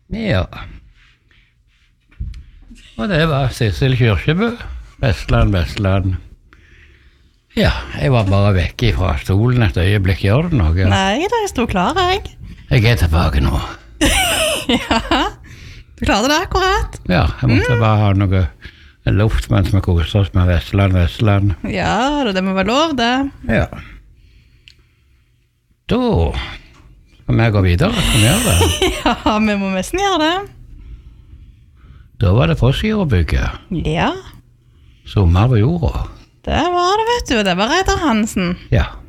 Ja. Og det var Sissel Kyrkjebø, Vestland. Ja, jeg var bare vekke fra stolen et øyeblikk, gjør det noe? Nei, da jeg stod klar, jeg. Jeg er tilbake nå. Ja, du klarte det akkurat. Ja, jeg måtte bare ha noe luft mens vi koser oss med Vestland. Ja, det må være lov, det. Ja. Da skal vi gå videre, kan vi gjøre det? Ja, vi må nesten gjøre det. Da var det Fossgirobygget. Ja. Sommer på jorda. Det var det, vet du. Det var Reidar Hansen. Ja.